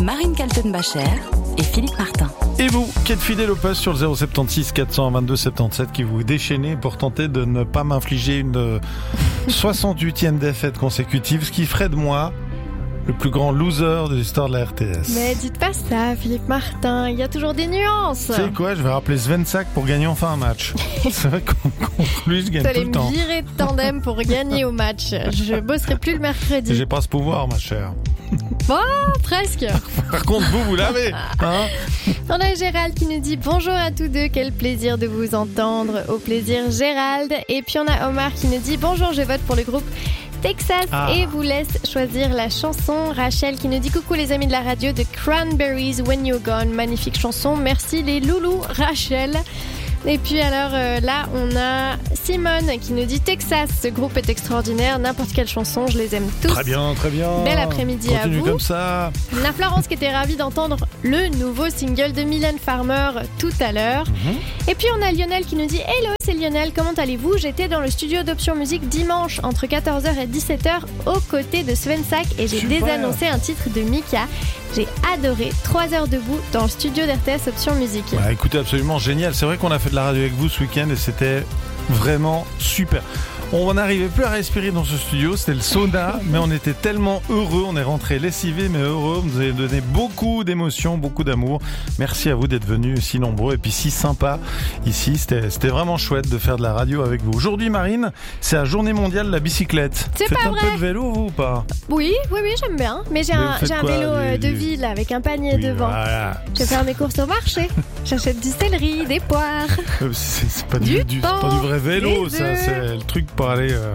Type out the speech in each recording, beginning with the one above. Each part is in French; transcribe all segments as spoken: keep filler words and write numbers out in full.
Marine Kaltenbacher et Philippe Martin. Et vous, qui êtes fidèle au poste sur le zéro soixante-seize quatre cent vingt-deux soixante-dix-sept, qui vous déchaînez pour tenter de ne pas m'infliger une soixante-huitième défaite consécutive, ce qui ferait de moi le plus grand loser de l'histoire de la R T S. Mais dites pas ça, Philippe Martin, il y a toujours des nuances. Tu sais quoi, je vais rappeler Svensak pour gagner enfin un match. C'est vrai qu'on contre lui, je gagne tout le temps. Tu allais me virer de tandem pour gagner au match. Je bosserai plus le mercredi. J'ai pas ce pouvoir, ma chère. Bon, presque. Par contre, vous, vous l'avez. Hein? On a Gérald qui nous dit bonjour à tous deux, quel plaisir de vous entendre. Au plaisir, Gérald. Et puis on a Omar qui nous dit bonjour, je vote pour le groupe Texas ah. et vous laisse choisir la chanson. Rachel qui nous dit coucou les amis de la radio de Cranberries When You're Gone, magnifique chanson, merci les loulous. Rachel. Et puis alors euh, là on a Simone qui nous dit Texas, ce groupe est extraordinaire, n'importe quelle chanson, je les aime tous. Très bien, très bien. Bel après-midi à vous. Continue comme ça. La Florence qui était ravie d'entendre le nouveau single de Mylène Farmer tout à l'heure. Mm-hmm. Et puis on a Lionel qui nous dit hello, c'est Lionel, comment allez-vous? J'étais dans le studio d'Option Musique dimanche entre quatorze heures et dix-sept heures aux côtés de Svensak et j'ai Super. désannoncé un titre de Mika. J'ai adoré, trois heures debout dans le studio d'R T S Option Musique. Bah, écoutez, absolument génial. C'est vrai qu'on a fait de la radio avec vous ce week-end et c'était vraiment super. On n'arrivait plus à respirer dans ce studio, c'était le sauna, mais on était tellement heureux, on est rentré lessivé mais heureux, vous nous avez donné beaucoup d'émotions, beaucoup d'amour. Merci à vous d'être venus si nombreux et puis si sympa ici, c'était, c'était vraiment chouette de faire de la radio avec vous. Aujourd'hui Marine, c'est la journée mondiale de la bicyclette. C'est Faites pas un vrai. peu de vélo vous ou pas? Oui, oui, oui, j'aime bien, mais j'ai mais un, j'ai un quoi, vélo du, de du... ville avec un panier oui, devant. Voilà. Je vais faire mes courses au marché, j'achète du céleri, des poires. C'est, c'est, pas, du du, du, c'est pas du vrai vélo, ça, c'est le truc pour aller... Euh...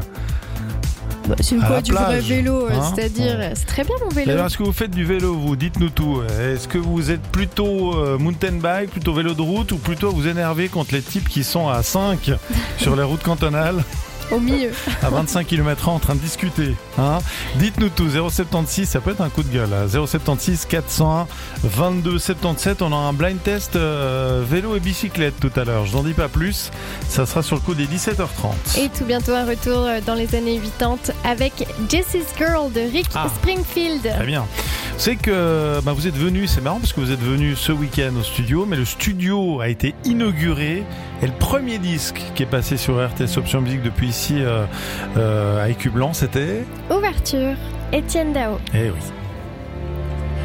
Bah, c'est quoi du plage, vrai vélo, hein, c'est-à-dire ouais. C'est très bien mon vélo. Alors, est-ce que vous faites du vélo vous? Dites-nous tout. Est-ce que vous êtes plutôt euh, mountain bike, plutôt vélo de route ou plutôt vous énervez contre les types qui sont à cinq sur les routes cantonales? Au milieu. À vingt-cinq kilomètres heure en train de discuter. Hein, dites-nous tout. zéro soixante-seize, ça peut être un coup de gueule. Hein. zéro soixante-seize quatre cent un vingt-deux soixante-dix-sept. On a un blind test euh, vélo et bicyclette tout à l'heure. Je n'en dis pas plus. Ça sera sur le coup des dix-sept heures trente. Et tout bientôt un retour dans les années quatre-vingt-dix avec Jessie's Girl de Rick ah, Springfield. Très bien. C'est que bah, vous êtes venu, c'est marrant parce que vous êtes venu ce week-end au studio, mais le studio a été inauguré et le premier disque qui est passé sur R T S Option Musique depuis ici euh, euh, à Écu Blanc, c'était Ouverture, Étienne Dao. Eh oui.